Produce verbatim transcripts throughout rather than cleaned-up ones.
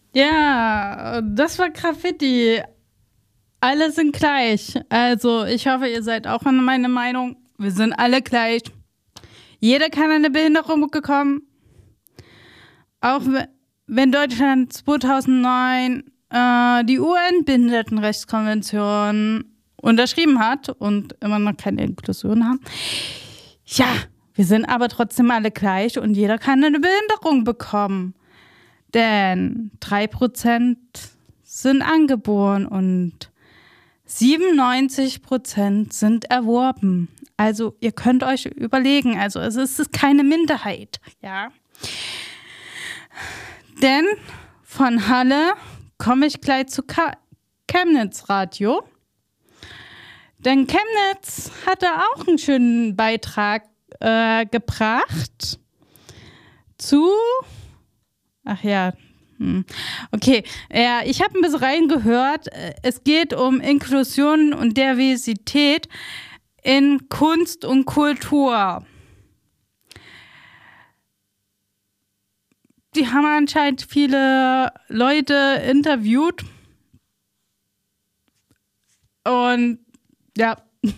Ja, das war Graffiti. Alle sind gleich. Also ich hoffe, ihr seid auch an meine Meinung. Wir sind alle gleich. Jeder kann eine Behinderung bekommen. Auch wenn Deutschland zweitausendneun äh, die U N-Behindertenrechtskonvention unterschrieben hat und immer noch keine Inklusion haben. Ja, wir sind aber trotzdem alle gleich und jeder kann eine Behinderung bekommen. Denn drei Prozent sind angeboren und siebenundneunzig Prozent sind erworben. Also ihr könnt euch überlegen, also es ist keine Minderheit, ja. Denn von Halle komme ich gleich zu Ka- Chemnitz Radio. Denn Chemnitz hatte auch einen schönen Beitrag äh, gebracht zu... Ach ja, hm. okay. Ja, ich habe ein bisschen reingehört. Es geht um Inklusion und Diversität in Kunst und Kultur. Die haben anscheinend viele Leute interviewt. Und ja,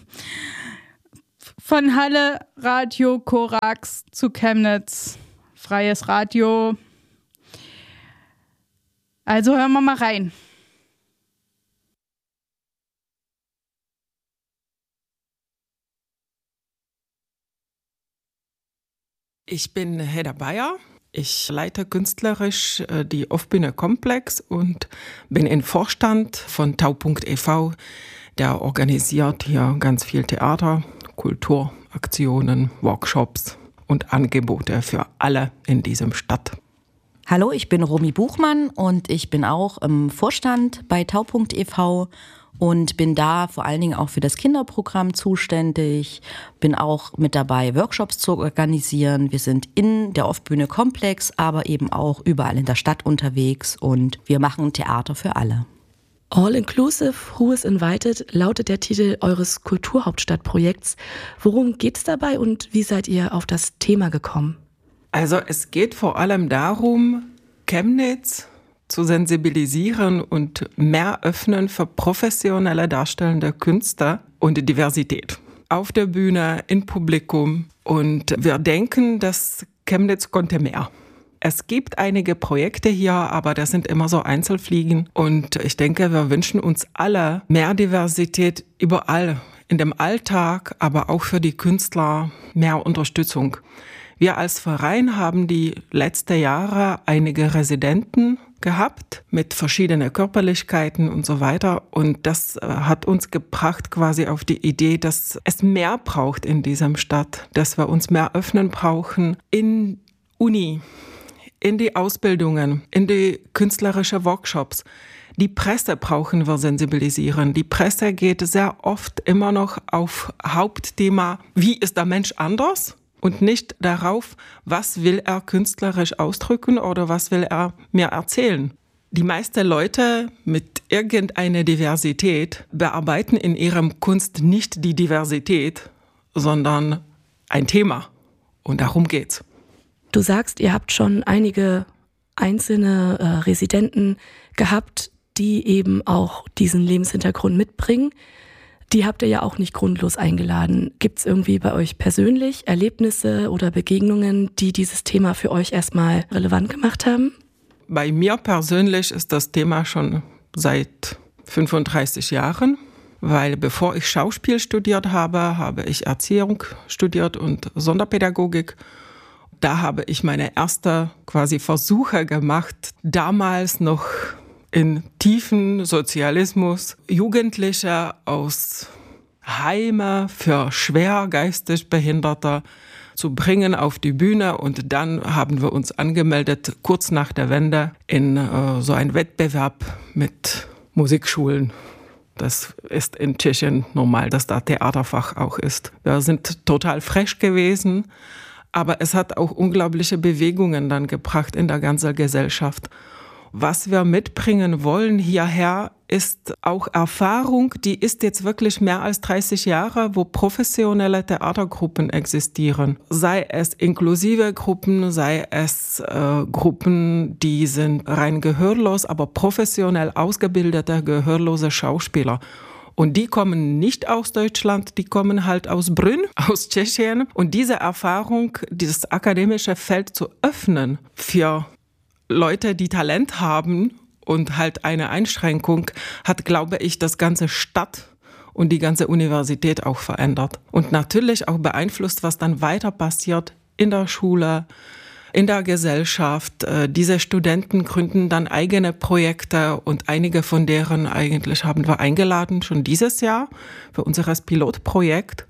von Halle Radio Korax zu Chemnitz. Freies Radio. Also hören wir mal rein. Ich bin Hedda Bayer. Ich leite künstlerisch die Off-Bühne Komplex und bin im Vorstand von Tau Punkt e V. Der organisiert hier ganz viel Theater, Kulturaktionen, Workshops und Angebote für alle in diesem Stadt. Hallo, ich bin Romy Buchmann und ich bin auch im Vorstand bei Tau Punkt e V und bin da vor allen Dingen auch für das Kinderprogramm zuständig, bin auch mit dabei, Workshops zu organisieren. Wir sind in der Off-Bühne Komplex, aber eben auch überall in der Stadt unterwegs und wir machen Theater für alle. All Inclusive, Who is Invited lautet der Titel eures Kulturhauptstadtprojekts. Worum geht es dabei und wie seid ihr auf das Thema gekommen? Also es geht vor allem darum, Chemnitz zu sensibilisieren und mehr öffnen für professionelle darstellende Künstler und Diversität. Auf der Bühne, im Publikum. Und wir denken, dass Chemnitz konnte mehr. Es gibt einige Projekte hier, aber das sind immer so Einzelfliegen. Und ich denke, wir wünschen uns alle mehr Diversität überall, in dem Alltag, aber auch für die Künstler mehr Unterstützung. Wir als Verein haben die letzten Jahre einige Residenten gehabt mit verschiedenen Körperlichkeiten und so weiter. Und das hat uns gebracht quasi auf die Idee, dass es mehr braucht in diesem Stadt, dass wir uns mehr öffnen brauchen in Uni, in die Ausbildungen, in die künstlerischen Workshops. Die Presse brauchen wir sensibilisieren. Die Presse geht sehr oft immer noch auf Hauptthema, wie ist der Mensch anders? Und nicht darauf, was will er künstlerisch ausdrücken oder was will er mir erzählen. Die meisten Leute mit irgendeiner Diversität bearbeiten in ihrem Kunst nicht die Diversität, sondern ein Thema. Und darum geht's. Du sagst, ihr habt schon einige einzelne äh, Residenten gehabt, die eben auch diesen Lebenshintergrund mitbringen. Die habt ihr ja auch nicht grundlos eingeladen. Gibt es irgendwie bei euch persönlich Erlebnisse oder Begegnungen, die dieses Thema für euch erstmal relevant gemacht haben? Bei mir persönlich ist das Thema schon seit fünfunddreißig Jahren, weil bevor ich Schauspiel studiert habe, habe ich Erziehung studiert und Sonderpädagogik. Da habe ich meine ersten quasi Versuche gemacht, damals noch in tiefen Sozialismus, Jugendliche aus Heime für schwer geistig Behinderte zu bringen auf die Bühne. Und dann haben wir uns angemeldet, kurz nach der Wende, in äh, so einen Wettbewerb mit Musikschulen. Das ist in Tschechien normal, dass da Theaterfach auch ist. Wir sind total frech gewesen, aber es hat auch unglaubliche Bewegungen dann gebracht in der ganzen Gesellschaft. Was wir mitbringen wollen hierher, ist auch Erfahrung, die ist jetzt wirklich mehr als dreißig Jahre, wo professionelle Theatergruppen existieren. Sei es inklusive Gruppen, sei es äh, Gruppen, die sind rein gehörlos, aber professionell ausgebildete gehörlose Schauspieler. Und die kommen nicht aus Deutschland, die kommen halt aus Brünn, aus Tschechien. Und diese Erfahrung, dieses akademische Feld zu öffnen für Leute, die Talent haben und halt eine Einschränkung, hat, glaube ich, das ganze Stadt und die ganze Universität auch verändert. Und natürlich auch beeinflusst, was dann weiter passiert in der Schule, in der Gesellschaft. Diese Studenten gründen dann eigene Projekte und einige von deren eigentlich haben wir eingeladen, schon dieses Jahr für unser Pilotprojekt,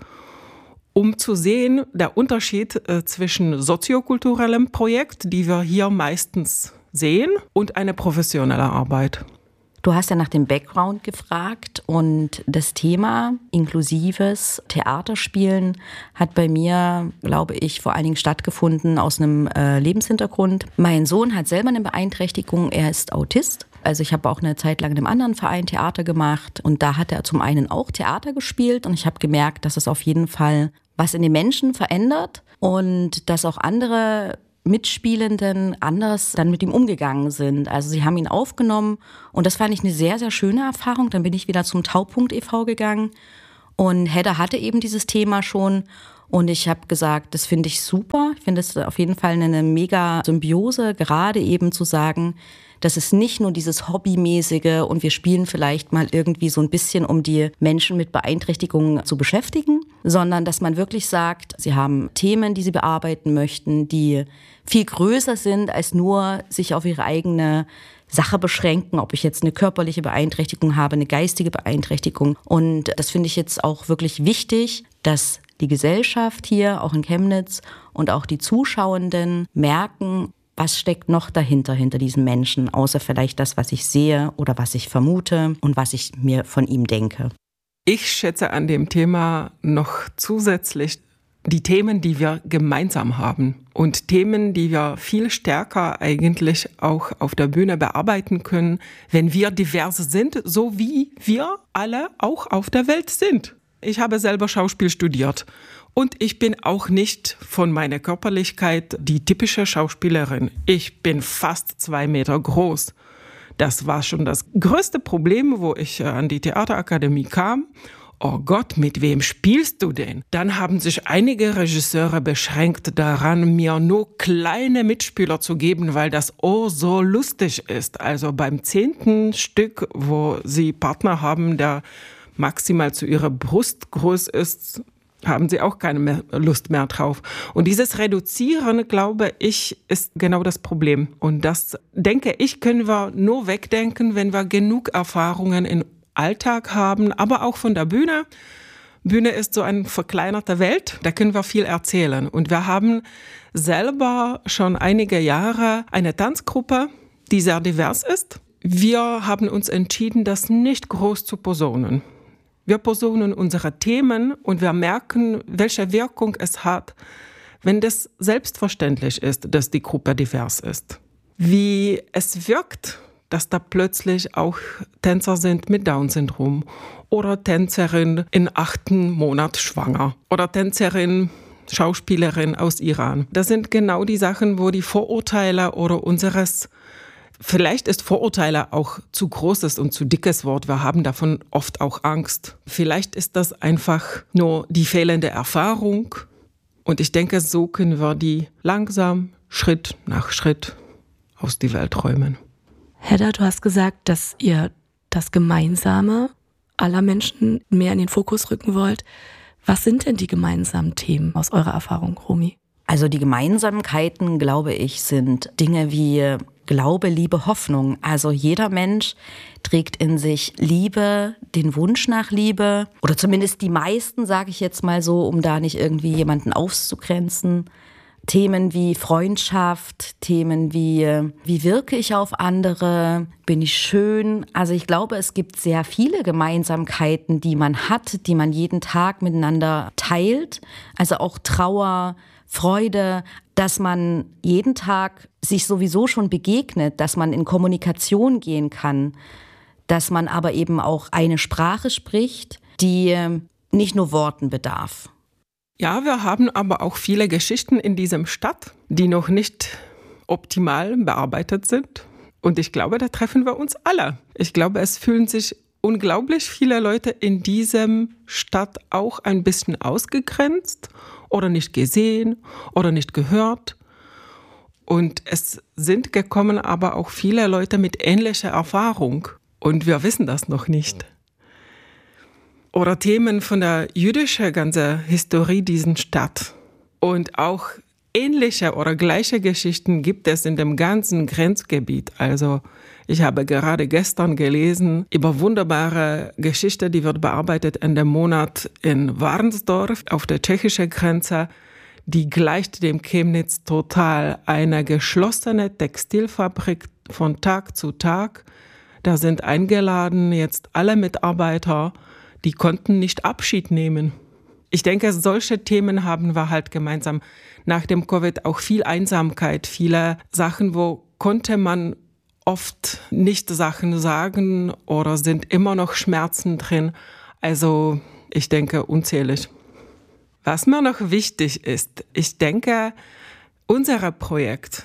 um zu sehen, der Unterschied zwischen soziokulturellem Projekt, die wir hier meistens sehen, und eine professionelle Arbeit. Du hast ja nach dem Background gefragt und das Thema inklusives Theaterspielen hat bei mir, glaube ich, vor allen Dingen stattgefunden aus einem äh, Lebenshintergrund. Mein Sohn hat selber eine Beeinträchtigung, er ist Autist. Also ich habe auch eine Zeit lang in einem anderen Verein Theater gemacht und da hat er zum einen auch Theater gespielt und ich habe gemerkt, dass es auf jeden Fall was in den Menschen verändert und dass auch andere Mitspielenden anders dann mit ihm umgegangen sind. Also sie haben ihn aufgenommen und das fand ich eine sehr, sehr schöne Erfahrung. Dann bin ich wieder zum Tau.e V gegangen und Hedda hatte eben dieses Thema schon und ich habe gesagt, das finde ich super. Ich finde es auf jeden Fall eine mega Symbiose, gerade eben zu sagen, das ist nicht nur dieses Hobbymäßige und wir spielen vielleicht mal irgendwie so ein bisschen, um die Menschen mit Beeinträchtigungen zu beschäftigen, sondern dass man wirklich sagt, sie haben Themen, die sie bearbeiten möchten, die viel größer sind, als nur sich auf ihre eigene Sache beschränken, ob ich jetzt eine körperliche Beeinträchtigung habe, eine geistige Beeinträchtigung. Und das finde ich jetzt auch wirklich wichtig, dass die Gesellschaft hier, auch in Chemnitz und auch die Zuschauenden merken, was steckt noch dahinter, hinter diesen Menschen, außer vielleicht das, was ich sehe oder was ich vermute und was ich mir von ihm denke. Ich schätze an dem Thema noch zusätzlich die Themen, die wir gemeinsam haben und Themen, die wir viel stärker eigentlich auch auf der Bühne bearbeiten können, wenn wir divers sind, so wie wir alle auch auf der Welt sind. Ich habe selber Schauspiel studiert und ich bin auch nicht von meiner Körperlichkeit die typische Schauspielerin. Ich bin fast zwei Meter groß. Das war schon das größte Problem, wo ich an die Theaterakademie kam. Oh Gott, mit wem spielst du denn? Dann haben sich einige Regisseure beschränkt daran, mir nur kleine Mitspieler zu geben, weil das oh so lustig ist. Also beim zehnten Stück, wo sie Partner haben, der maximal zu ihrer Brust groß ist, haben sie auch keine mehr Lust mehr drauf. Und dieses Reduzieren, glaube ich, ist genau das Problem. Und das, denke ich, können wir nur wegdenken, wenn wir genug Erfahrungen in Alltag haben, aber auch von der Bühne. Bühne ist so eine verkleinerte Welt, da können wir viel erzählen. Und wir haben selber schon einige Jahre eine Tanzgruppe, die sehr divers ist. Wir haben uns entschieden, das nicht groß zu posaunen. Wir posaunen unsere Themen und wir merken, welche Wirkung es hat, wenn das selbstverständlich ist, dass die Gruppe divers ist. Wie es wirkt, dass da plötzlich auch Tänzer sind mit Down-Syndrom oder Tänzerin im achten Monat schwanger oder Tänzerin, Schauspielerin aus Iran. Das sind genau die Sachen, wo die Vorurteile oder unseres, vielleicht ist Vorurteile auch zu großes und zu dickes Wort, wir haben davon oft auch Angst. Vielleicht ist das einfach nur die fehlende Erfahrung und ich denke, so können wir die langsam, Schritt nach Schritt aus die Welt räumen. Hedda, du hast gesagt, dass ihr das Gemeinsame aller Menschen mehr in den Fokus rücken wollt. Was sind denn die gemeinsamen Themen aus eurer Erfahrung, Romy? Also die Gemeinsamkeiten, glaube ich, sind Dinge wie Glaube, Liebe, Hoffnung. Also jeder Mensch trägt in sich Liebe, den Wunsch nach Liebe. Oder zumindest die meisten, sage ich jetzt mal so, um da nicht irgendwie jemanden auszugrenzen. Themen wie Freundschaft, Themen wie, wie wirke ich auf andere, bin ich schön? Also ich glaube, es gibt sehr viele Gemeinsamkeiten, die man hat, die man jeden Tag miteinander teilt. Also auch Trauer, Freude, dass man jeden Tag sich sowieso schon begegnet, dass man in Kommunikation gehen kann, dass man aber eben auch eine Sprache spricht, die nicht nur Worten bedarf. Ja, wir haben aber auch viele Geschichten in diesem Stadt, die noch nicht optimal bearbeitet sind. Und ich glaube, da treffen wir uns alle. Ich glaube, es fühlen sich unglaublich viele Leute in diesem Stadt auch ein bisschen ausgegrenzt oder nicht gesehen oder nicht gehört. Und es sind gekommen aber auch viele Leute mit ähnlicher Erfahrung. Und wir wissen das noch nicht. Oder Themen von der jüdischen ganzen Historie dieser Stadt. Und auch ähnliche oder gleiche Geschichten gibt es in dem ganzen Grenzgebiet. Also ich habe gerade gestern gelesen über wunderbare Geschichte, die wird bearbeitet in dem Monat in Warnsdorf auf der tschechischen Grenze. Die gleicht dem Chemnitz total. Eine geschlossene Textilfabrik von Tag zu Tag. Da sind eingeladen jetzt alle Mitarbeiter, die konnten nicht Abschied nehmen. Ich denke, solche Themen haben wir halt gemeinsam. Nach dem Covid auch viel Einsamkeit, viele Sachen, wo konnte man oft nicht Sachen sagen oder sind immer noch Schmerzen drin. Also ich denke, unzählig. Was mir noch wichtig ist, ich denke, unser Projekt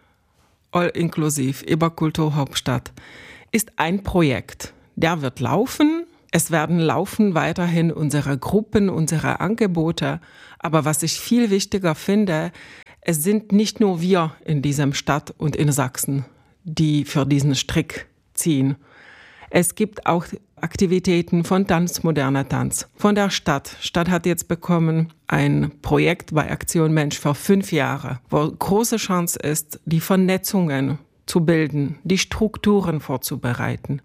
All Inklusiv über Kulturhauptstadt ist ein Projekt. Der wird laufen. Es werden laufen weiterhin unsere Gruppen, unsere Angebote. Aber was ich viel wichtiger finde, es sind nicht nur wir in diesem Stadt und in Sachsen, die für diesen Strick ziehen. Es gibt auch Aktivitäten von Tanz, moderner Tanz, von der Stadt. Stadt hat jetzt bekommen ein Projekt bei Aktion Mensch für fünf Jahre, wo große Chance ist, die Vernetzungen zu bilden, die Strukturen vorzubereiten.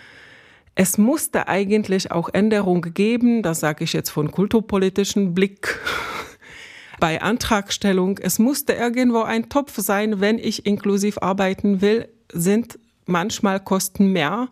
Es musste eigentlich auch Änderungen geben, das sage ich jetzt von kulturpolitischem Blick, bei Antragstellung. Es musste irgendwo ein Topf sein, wenn ich inklusiv arbeiten will, sind manchmal Kosten mehr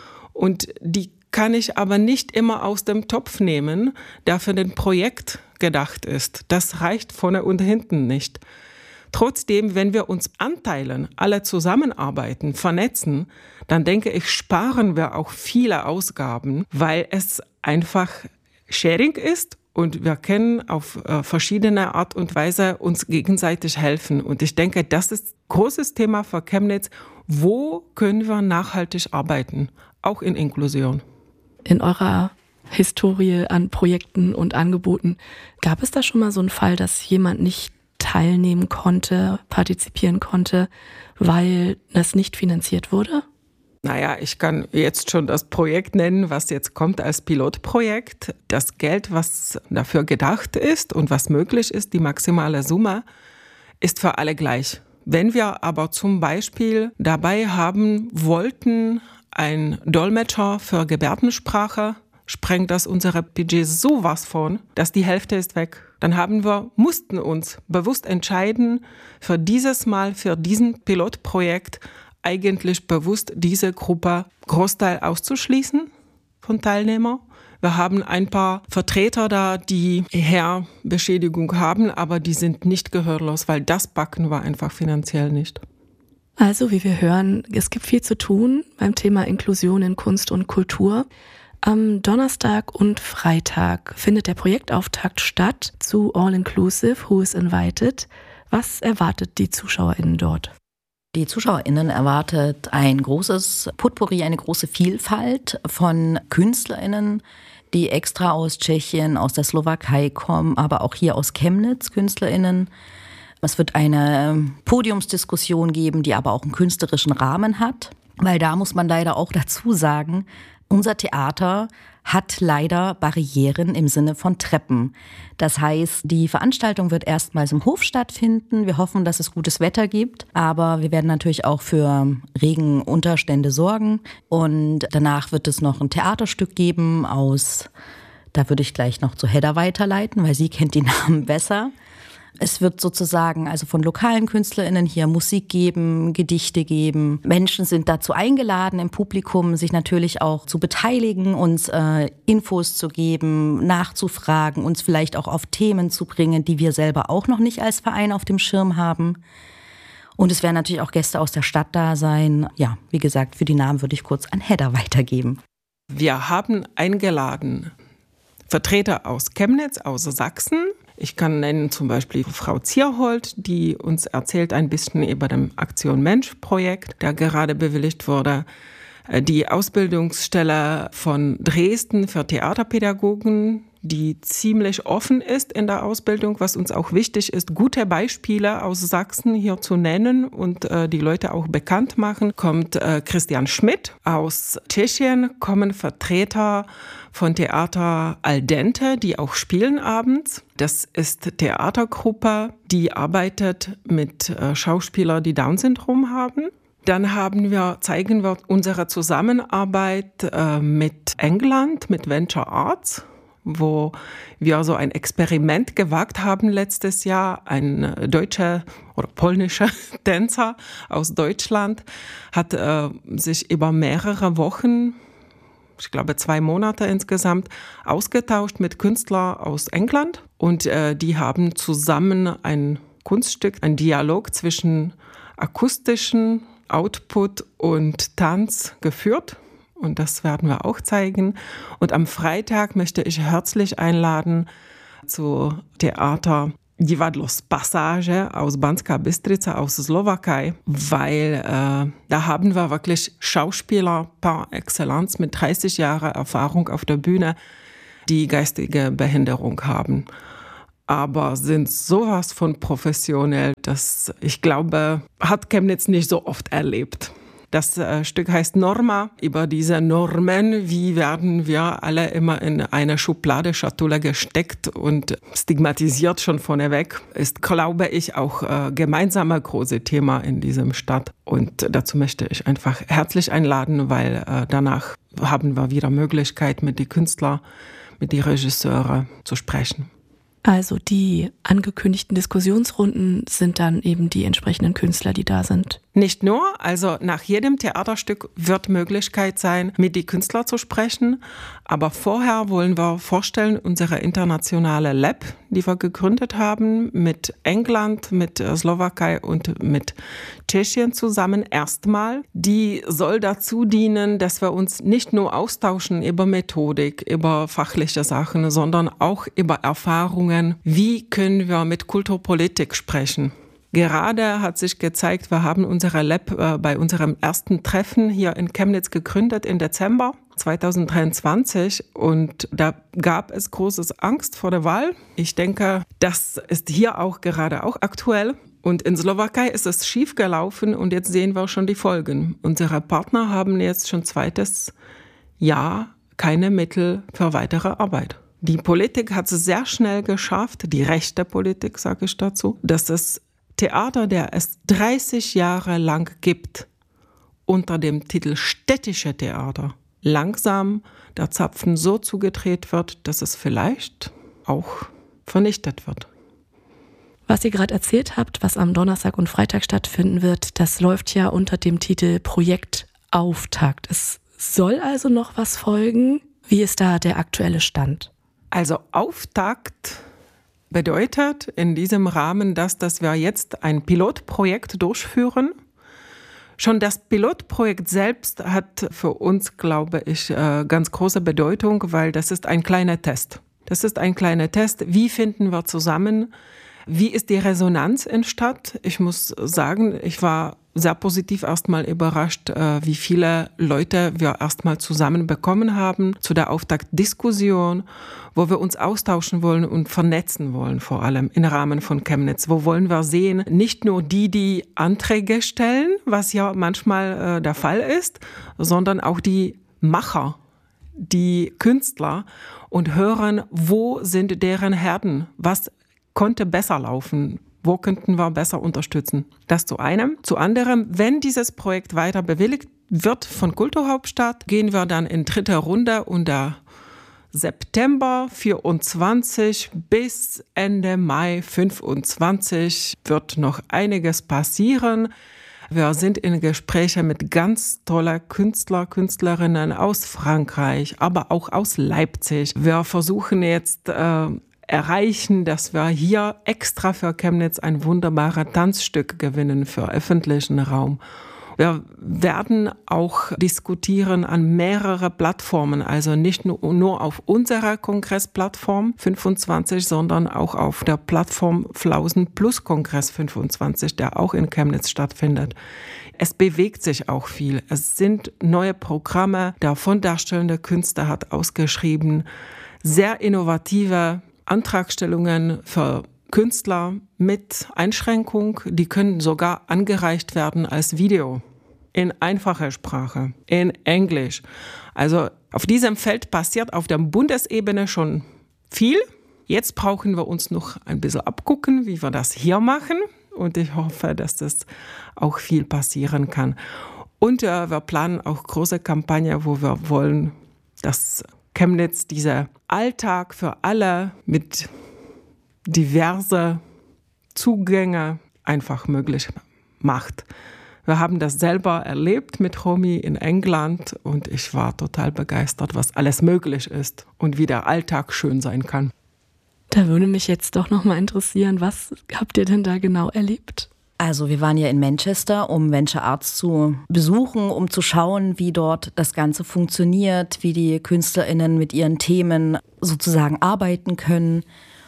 und die kann ich aber nicht immer aus dem Topf nehmen, der für den Projekt gedacht ist. Das reicht vorne und hinten nicht. Trotzdem, wenn wir uns anteilen, alle zusammenarbeiten, vernetzen, dann denke ich, sparen wir auch viele Ausgaben, weil es einfach Sharing ist und wir können auf äh, verschiedene Art und Weise uns gegenseitig helfen. Und ich denke, das ist ein großes Thema für Chemnitz. Wo können wir nachhaltig arbeiten, auch in Inklusion? In eurer Historie an Projekten und Angeboten, gab es da schon mal so einen Fall, dass jemand nicht teilnehmen konnte, partizipieren konnte, weil das nicht finanziert wurde? Naja, ich kann jetzt schon das Projekt nennen, was jetzt kommt als Pilotprojekt. Das Geld, was dafür gedacht ist und was möglich ist, die maximale Summe, ist für alle gleich. Wenn wir aber zum Beispiel dabei haben wollten, ein Dolmetscher für Gebärdensprache, sprengt das unsere Budget sowas von, dass die Hälfte ist weg. Dann haben wir, mussten uns bewusst entscheiden, für dieses Mal, für diesen Pilotprojekt, eigentlich bewusst diese Gruppe Großteil auszuschließen von Teilnehmern. Wir haben ein paar Vertreter da, die eher Beschädigung haben, aber die sind nicht gehörlos, weil das backen wir einfach finanziell nicht. Also, wie wir hören, es gibt viel zu tun beim Thema Inklusion in Kunst und Kultur. Am Donnerstag und Freitag findet der Projektauftakt statt zu All Inclusive, Who is Invited. Was erwartet die ZuschauerInnen dort? Die ZuschauerInnen erwartet ein großes Potpourri, eine große Vielfalt von KünstlerInnen, die extra aus Tschechien, aus der Slowakei kommen, aber auch hier aus Chemnitz KünstlerInnen. Es wird eine Podiumsdiskussion geben, die aber auch einen künstlerischen Rahmen hat, weil da muss man leider auch dazu sagen, unser Theater hat leider Barrieren im Sinne von Treppen. Das heißt, die Veranstaltung wird erstmals im Hof stattfinden. Wir hoffen, dass es gutes Wetter gibt, aber wir werden natürlich auch für Regenunterstände sorgen. Und danach wird es noch ein Theaterstück geben aus, da würde ich gleich noch zu Hedda weiterleiten, weil sie kennt die Namen besser. Es wird sozusagen also von lokalen KünstlerInnen hier Musik geben, Gedichte geben. Menschen sind dazu eingeladen, im Publikum sich natürlich auch zu beteiligen, uns äh, Infos zu geben, nachzufragen, uns vielleicht auch auf Themen zu bringen, die wir selber auch noch nicht als Verein auf dem Schirm haben. Und es werden natürlich auch Gäste aus der Stadt da sein. Ja, wie gesagt, für die Namen würde ich kurz an Hedda weitergeben. Wir haben eingeladen Vertreter aus Chemnitz, aus Sachsen. Ich kann nennen zum Beispiel Frau Zierhold, die uns erzählt ein bisschen über das Aktion Mensch-Projekt, der gerade bewilligt wurde. Die Ausbildungsstelle von Dresden für Theaterpädagogen, die ziemlich offen ist in der Ausbildung, was uns auch wichtig ist, gute Beispiele aus Sachsen hier zu nennen und äh, die Leute auch bekannt machen. Kommt äh, Christian Schmidt aus Tschechien, kommen Vertreter von Theater Al Dente, die auch spielen abends. Das ist Theatergruppe, die arbeitet mit äh, Schauspielern, die Down-Syndrom haben. Dann haben wir, zeigen wir unsere Zusammenarbeit äh, mit England, mit Venture Arts, wo wir so ein Experiment gewagt haben letztes Jahr. Ein deutscher oder polnischer Tänzer aus Deutschland hat äh, sich über mehrere Wochen, ich glaube zwei Monate insgesamt, ausgetauscht mit Künstlern aus England. Und äh, die haben zusammen ein Kunststück, ein Dialog zwischen akustischen Output und Tanz geführt. Und das werden wir auch zeigen. Und am Freitag möchte ich herzlich einladen zu Theater Divadlos Passage aus Banská Bystrica, aus Slowakei, weil äh, da haben wir wirklich Schauspieler par excellence mit dreißig Jahren Erfahrung auf der Bühne, die geistige Behinderung haben. Aber sind sowas von professionell, dass ich glaube, hat Chemnitz nicht so oft erlebt. Das äh, Stück heißt Norma. Über diese Normen, wie werden wir alle immer in eine Schublade, Schatulle gesteckt und stigmatisiert schon vorneweg, ist, glaube ich, auch äh, gemeinsame große Thema in diesem Stadt. Und dazu möchte ich einfach herzlich einladen, weil äh, danach haben wir wieder Möglichkeit, mit den Künstlern, mit den Regisseuren zu sprechen. Also die angekündigten Diskussionsrunden sind dann eben die entsprechenden Künstler, die da sind. Nicht nur, also nach jedem Theaterstück wird Möglichkeit sein, mit den Künstlern zu sprechen. Aber vorher wollen wir vorstellen, unsere internationale Lab, die wir gegründet haben, mit England, mit Slowakei und mit Tschechien zusammen erstmal. Die soll dazu dienen, dass wir uns nicht nur austauschen über Methodik, über fachliche Sachen, sondern auch über Erfahrungen. Wie können wir mit Kulturpolitik sprechen? Gerade hat sich gezeigt, wir haben unsere Lab äh, bei unserem ersten Treffen hier in Chemnitz gegründet im Dezember zweitausenddreiundzwanzig und da gab es große Angst vor der Wahl. Ich denke, das ist hier auch gerade auch aktuell. Und in Slowakei ist es schief gelaufen und jetzt sehen wir schon die Folgen. Unsere Partner haben jetzt schon zweites Jahr keine Mittel für weitere Arbeit. Die Politik hat es sehr schnell geschafft, die rechte Politik, sage ich dazu, dass es Theater, der es dreißig Jahre lang gibt, unter dem Titel städtische Theater, langsam der Zapfen so zugedreht wird, dass es vielleicht auch vernichtet wird. Was ihr gerade erzählt habt, was am Donnerstag und Freitag stattfinden wird, das läuft ja unter dem Titel Projekt Auftakt. Es soll also noch was folgen. Wie ist da der aktuelle Stand? Also Auftakt bedeutet in diesem Rahmen das, dass wir jetzt ein Pilotprojekt durchführen. Schon das Pilotprojekt selbst hat für uns, glaube ich, ganz große Bedeutung, weil das ist ein kleiner Test. Das ist ein kleiner Test. Wie finden wir zusammen? Wie ist die Resonanz in Stadt? Ich muss sagen, ich war sehr positiv erstmal überrascht, wie viele Leute wir erstmal zusammen bekommen haben zu der Auftaktdiskussion, wo wir uns austauschen wollen und vernetzen wollen, vor allem im Rahmen von Chemnitz. Wo wollen wir sehen, nicht nur die, die Anträge stellen, was ja manchmal äh, der Fall ist, sondern auch die Macher, die Künstler und hören, wo sind deren Herden, was konnte besser laufen, wo könnten wir besser unterstützen. Das zu einem. Zu anderem, wenn dieses Projekt weiter bewilligt wird von Kulturhauptstadt, gehen wir dann in dritte Runde und der September vierundzwanzig bis Ende Mai fünfundzwanzig wird noch einiges passieren. Wir sind in Gesprächen mit ganz tollen Künstler, Künstlerinnen aus Frankreich, aber auch aus Leipzig. Wir versuchen jetzt äh, erreichen, dass wir hier extra für Chemnitz ein wunderbares Tanzstück gewinnen für öffentlichen Raum. Wir werden auch diskutieren an mehrere Plattformen, also nicht nur auf unserer Kongressplattform fünfundzwanzig, sondern auch auf der Plattform Flausen Plus Kongress fünfundzwanzig, der auch in Chemnitz stattfindet. Es bewegt sich auch viel. Es sind neue Programme, der Fonds Darstellende Künste hat ausgeschrieben, sehr innovative Antragstellungen für Künstler mit Einschränkung, die können sogar angereicht werden als Video in einfacher Sprache, in Englisch. Also auf diesem Feld passiert auf der Bundesebene schon viel. Jetzt brauchen wir uns noch ein bisschen abgucken, wie wir das hier machen. Und ich hoffe, dass das auch viel passieren kann. Und äh, wir planen auch große Kampagne, wo wir wollen, dass Chemnitz dieser Alltag für alle mit diverse Zugänge einfach möglich macht. Wir haben das selber erlebt mit Romy in England und ich war total begeistert, was alles möglich ist und wie der Alltag schön sein kann. Da würde mich jetzt doch noch mal interessieren, was habt ihr denn da genau erlebt? Also wir waren ja in Manchester, um Venture Arts zu besuchen, um zu schauen, wie dort das Ganze funktioniert, wie die KünstlerInnen mit ihren Themen sozusagen arbeiten können.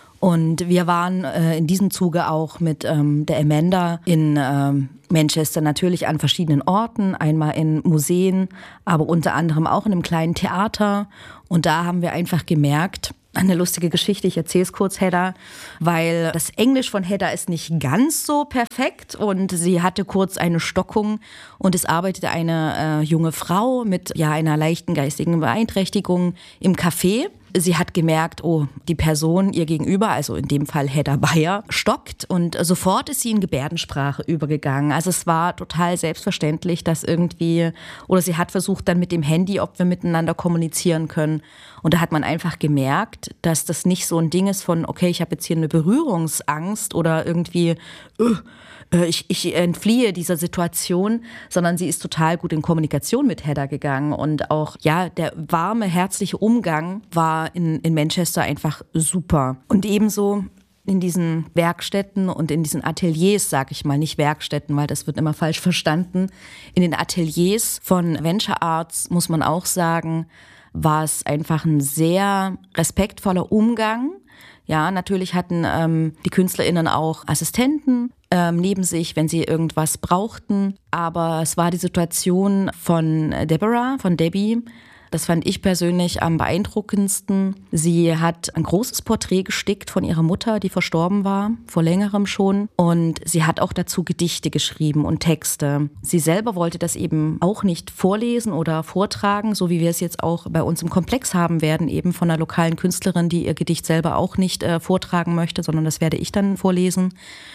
Und wir waren äh, in diesem Zuge auch mit ähm, der Amanda in ähm, Manchester natürlich an verschiedenen Orten, einmal in Museen, aber unter anderem auch in einem kleinen Theater. Und da haben wir einfach gemerkt, eine lustige Geschichte, ich erzähle es kurz, Hedda, weil das Englisch von Hedda ist nicht ganz so perfekt und sie hatte kurz eine Stockung und es arbeitete eine äh, junge Frau mit ja einer leichten geistigen Beeinträchtigung im Café. Sie hat gemerkt, oh, die Person ihr gegenüber, also in dem Fall Hedda Bayer, stockt und sofort ist sie in Gebärdensprache übergegangen. Also es war total selbstverständlich, dass irgendwie, oder sie hat versucht dann mit dem Handy, ob wir miteinander kommunizieren können. Und da hat man einfach gemerkt, dass das nicht so ein Ding ist von, okay, ich habe jetzt hier eine Berührungsangst oder irgendwie, uh, Ich, ich entfliehe dieser Situation, sondern sie ist total gut in Kommunikation mit Hedda gegangen und auch, ja, der warme, herzliche Umgang war in, in Manchester einfach super. Und ebenso in diesen Werkstätten und in diesen Ateliers, sag ich mal, nicht Werkstätten, weil das wird immer falsch verstanden, in den Ateliers von Venture Arts, muss man auch sagen, war es einfach ein sehr respektvoller Umgang. Ja, natürlich hatten ähm, die KünstlerInnen auch Assistenten ähm, neben sich, wenn sie irgendwas brauchten. Aber es war die Situation von Deborah, von Debbie. Das fand ich persönlich am beeindruckendsten. Sie hat ein großes Porträt gestickt von ihrer Mutter, die verstorben war, vor längerem schon. Und sie hat auch dazu Gedichte geschrieben und Texte. Sie selber wollte das eben auch nicht vorlesen oder vortragen, so wie wir es jetzt auch bei uns im Komplex haben werden, eben von einer lokalen Künstlerin, die ihr Gedicht selber auch nicht äh, vortragen möchte, sondern das werde ich dann vorlesen.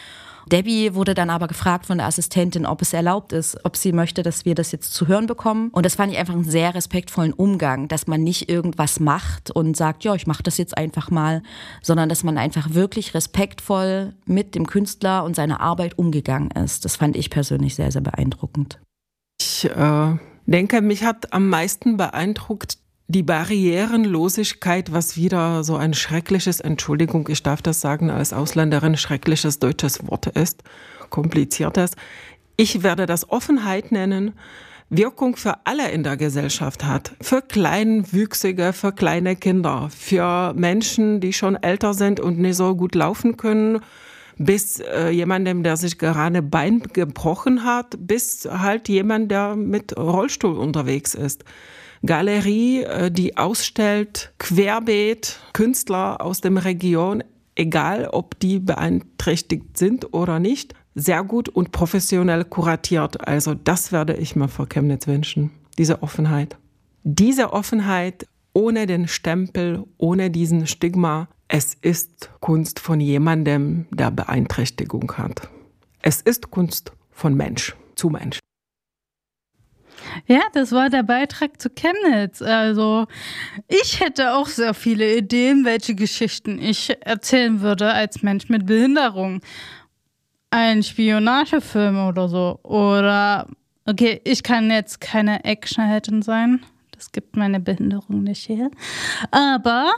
Debbie wurde dann aber gefragt von der Assistentin, ob es erlaubt ist, ob sie möchte, dass wir das jetzt zu hören bekommen. Und das fand ich einfach einen sehr respektvollen Umgang, dass man nicht irgendwas macht und sagt, ja, ich mache das jetzt einfach mal, sondern dass man einfach wirklich respektvoll mit dem Künstler und seiner Arbeit umgegangen ist. Das fand ich persönlich sehr, sehr beeindruckend. Ich äh, denke, mich hat am meisten beeindruckt die Barrierenlosigkeit, was wieder so ein schreckliches, Entschuldigung, ich darf das sagen als Ausländerin, schreckliches deutsches Wort ist, kompliziertes. Ich werde das Offenheit nennen, Wirkung für alle in der Gesellschaft hat. Für Kleinwüchsige, für kleine Kinder, für Menschen, die schon älter sind und nicht so gut laufen können, bis äh, jemandem, der sich gerade Bein gebrochen hat, bis halt jemand, der mit Rollstuhl unterwegs ist. Galerie, die ausstellt, querbeet, Künstler aus der Region, egal ob die beeinträchtigt sind oder nicht, sehr gut und professionell kuratiert. Also das werde ich mir für Chemnitz wünschen, diese Offenheit. Diese Offenheit ohne den Stempel, ohne diesen Stigma. Es ist Kunst von jemandem, der Beeinträchtigung hat. Es ist Kunst von Mensch zu Mensch. Ja, das war der Beitrag zu Chemnitz. Also ich hätte auch sehr viele Ideen, welche Geschichten ich erzählen würde als Mensch mit Behinderung. Ein Spionagefilm oder so. Oder, okay, ich kann jetzt keine Actionheldin sein. Das gibt meine Behinderung nicht her. Aber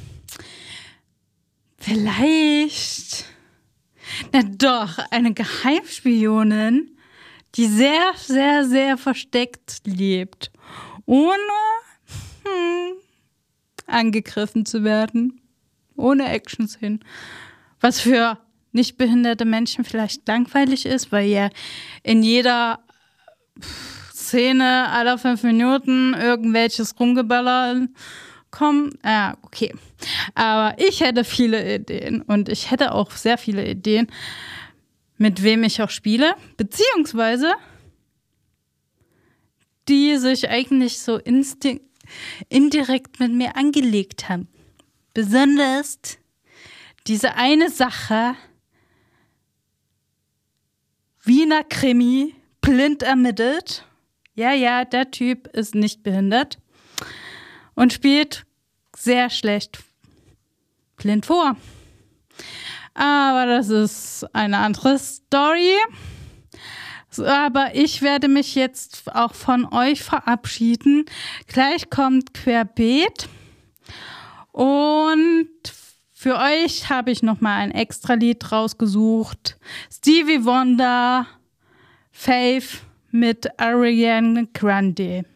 vielleicht, na doch, eine Geheimspionin, die sehr, sehr, sehr versteckt lebt, ohne hm, angegriffen zu werden, ohne Action-Szenen. Was für nicht behinderte Menschen vielleicht langweilig ist, weil ja in jeder Szene aller fünf Minuten irgendwelches Rumgeböller kommt. Ja, okay. Aber ich hätte viele Ideen und ich hätte auch sehr viele Ideen, mit wem ich auch spiele, beziehungsweise die sich eigentlich so insti- indirekt mit mir angelegt haben. Besonders diese eine Sache, Wiener Krimi, blind ermittelt. Ja, ja, der Typ ist nicht behindert und spielt sehr schlecht blind vor. Aber das ist eine andere Story. Aber ich werde mich jetzt auch von euch verabschieden. Gleich kommt Querbeet. Und für euch habe ich nochmal ein extra Lied rausgesucht. Stevie Wonder, Faith mit Ariana Grande.